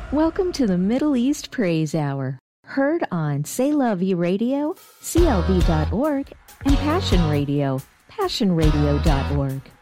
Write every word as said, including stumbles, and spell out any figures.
Welcome to the Middle East Praise Hour, heard on C'est La Vie Radio, C L V dot org, and Passion Radio, passion radio dot org.